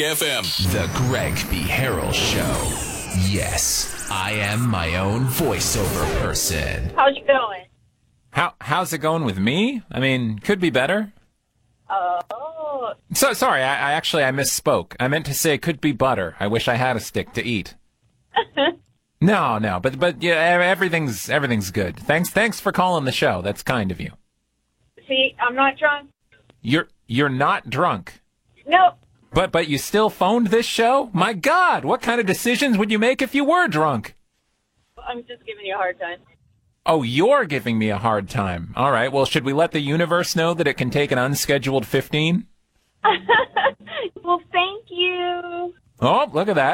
FM. The Greg B. Harrell Show. Yes, I am my own voiceover person. How's it going? How's it going with me? I mean, could be better. Oh. So sorry, I misspoke. I meant to say could be butter. I wish I had a stick to eat. No, but yeah, everything's good. Thanks for calling the show. That's kind of you. See, I'm not drunk. You're not drunk. No. But you still phoned this show? My God, what kind of decisions would you make if you were drunk? I'm just giving you a hard time. Oh, you're giving me a hard time. All right, well, should we let the universe know that it can take an unscheduled 15? Well, thank you. Oh, look at that.